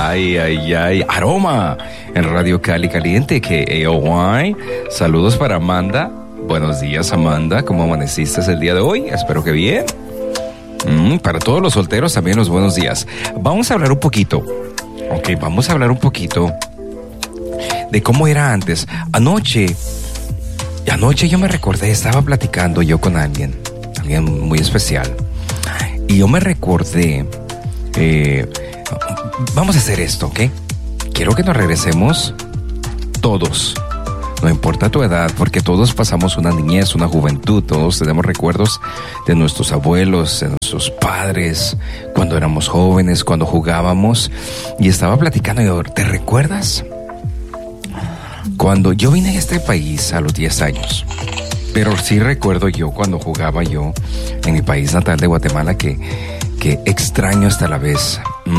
Ay, ay, ay. Aroma en Radio Cali Caliente, KAOY. Saludos para Amanda. Buenos días, Amanda. ¿Cómo amaneciste el día de hoy? Espero que bien. Para todos los solteros también los buenos días. Vamos a hablar un poquito. Vamos a hablar un poquito de cómo era antes. Anoche yo me recordé, estaba platicando yo con alguien muy especial. Y yo me recordé, vamos a hacer esto, ¿ok? Quiero que nos regresemos todos, no importa tu edad, porque todos pasamos una niñez, una juventud, todos tenemos recuerdos de nuestros abuelos, de nuestros padres, cuando éramos jóvenes, cuando jugábamos. Y estaba platicando y yo, ¿te recuerdas? Cuando yo vine a este país a los 10 años, pero sí recuerdo yo cuando jugaba yo en mi país natal de Guatemala que extraño hasta la vez.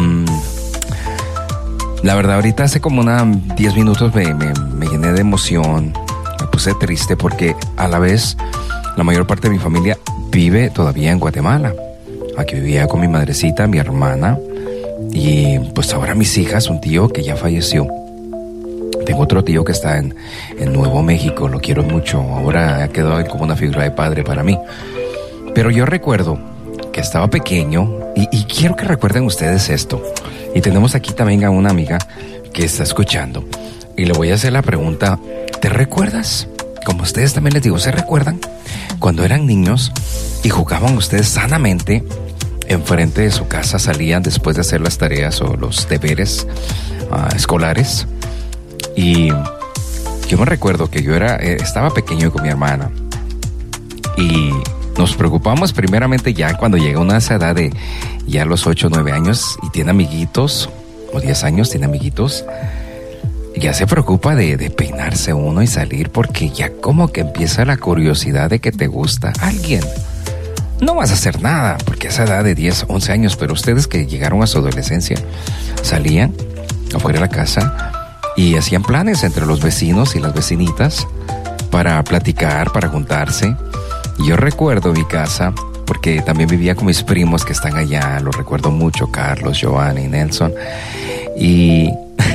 La verdad, ahorita hace como 10 minutos me llené de emoción, me puse triste porque a la vez la mayor parte de mi familia vive todavía en Guatemala. Aquí vivía con mi madrecita, mi hermana y pues ahora mis hijas, un tío que ya falleció. Tengo otro tío que está en Nuevo México, lo quiero mucho, ahora ha quedado como una figura de padre para mí. Pero yo recuerdo que estaba pequeño y quiero que recuerden ustedes esto. Y tenemos aquí también a una amiga que está escuchando y le voy a hacer la pregunta, ¿te recuerdas? Como ustedes también les digo, ¿se recuerdan cuando eran niños y jugaban ustedes sanamente enfrente de su casa, salían después de hacer las tareas o los deberes escolares? Y yo me recuerdo que yo estaba pequeño con mi hermana y nos preocupamos primeramente ya cuando llega una edad de ya los 8 o 9 años y tiene amiguitos, o 10 años tiene amiguitos, ya se preocupa de peinarse uno y salir porque ya como que empieza la curiosidad de que te gusta alguien. No vas a hacer nada porque a esa edad de 10, 11 años, pero ustedes que llegaron a su adolescencia salían afuera de la casa y hacían planes entre los vecinos y las vecinitas para platicar, para juntarse. Y yo recuerdo mi casa, porque también vivía con mis primos que están allá, los recuerdo mucho, Carlos, Giovanni y Nelson. Y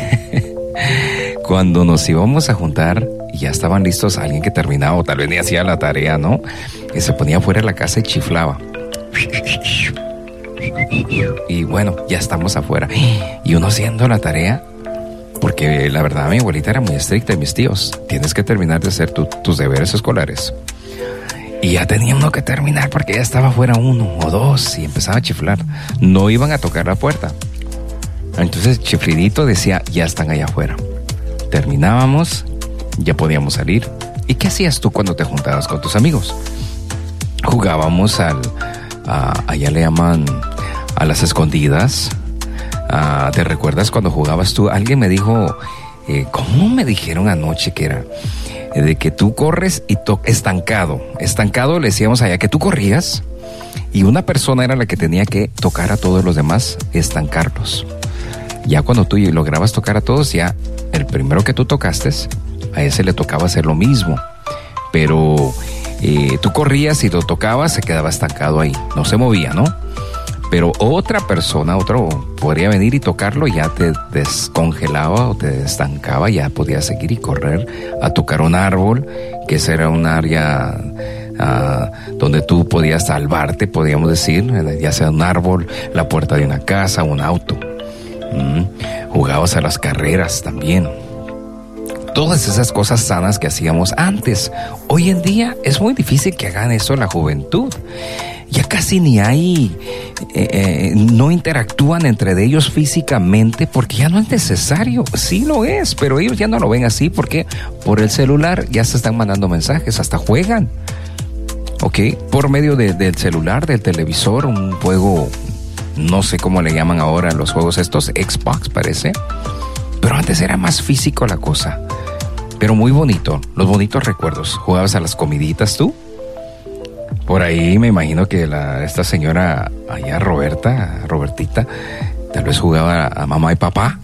cuando nos íbamos a juntar, ya estaban listos, alguien que terminaba o tal vez ni hacía la tarea, ¿no? Que se ponía afuera de la casa y chiflaba. Y bueno, ya estamos afuera. Y uno haciendo la tarea, porque la verdad mi abuelita era muy estricta y mis tíos, tienes que terminar de hacer tus deberes escolares. Y ya tenía uno que terminar porque ya estaba afuera 1 o 2 y empezaba a chiflar. No iban a tocar la puerta. Entonces chiflidito decía, ya están allá afuera. Terminábamos, ya podíamos salir. ¿Y qué hacías tú cuando te juntabas con tus amigos? Jugábamos allá le llaman a las escondidas. ¿Te recuerdas cuando jugabas tú? Alguien me dijo, ¿cómo me dijeron anoche que era? De que tú corres y estancado. Estancado le decíamos allá que tú corrías y una persona era la que tenía que tocar a todos los demás, estancarlos. Ya cuando tú lograbas tocar a todos, ya el primero que tú tocaste, a ese le tocaba hacer lo mismo. Pero tú corrías y lo tocabas, se quedaba estancado ahí, no se movía, ¿no? Pero otra persona, otro podría venir y tocarlo, ya te descongelaba o te estancaba, ya podías seguir y correr a tocar un árbol, que esa era un área donde tú podías salvarte, podríamos decir, ya sea un árbol, la puerta de una casa, un auto. Jugabas a las carreras también. Todas esas cosas sanas que hacíamos antes. Hoy en día es muy difícil que hagan eso la juventud. Ya casi ni hay, no interactúan entre ellos físicamente porque ya no es necesario. Sí lo es, pero ellos ya no lo ven así porque por el celular ya se están mandando mensajes, hasta juegan. ¿Ok? Por medio del celular, del televisor, un juego, no sé cómo le llaman ahora los juegos estos, Xbox parece. Pero antes era más físico la cosa. Pero muy bonito, los bonitos recuerdos. ¿Jugabas a las comiditas tú? Por ahí me imagino que esta señora allá, Robertita, tal vez jugaba a mamá y papá.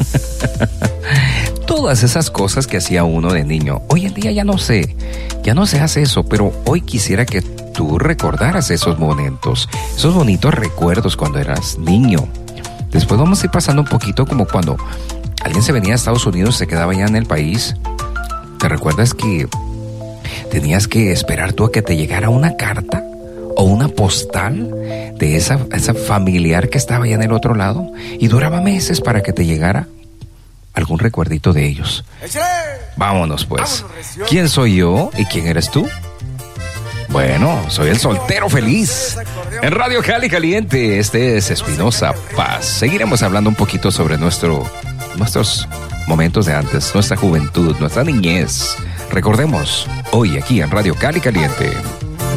Todas esas cosas que hacía uno de niño. Hoy en día ya no se hace eso, pero hoy quisiera que tú recordaras esos momentos, esos bonitos recuerdos cuando eras niño. Después vamos a ir pasando un poquito como cuando alguien se venía a Estados Unidos, se quedaba ya en el país. ¿Te recuerdas que tenías que esperar tú a que te llegara una carta o una postal de esa familiar que estaba allá en el otro lado? Y duraba meses para que te llegara algún recuerdito de ellos. Vámonos pues. ¿Quién soy yo y quién eres tú? Bueno, soy el soltero feliz. En Radio Cali Caliente, este es Espinosa Paz. Seguiremos hablando un poquito sobre nuestros momentos de antes, nuestra juventud, nuestra niñez. Recordemos, hoy aquí en Radio Cali Caliente.